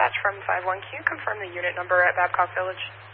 dispatch from 51Q. Confirm the unit number at Babcock Village.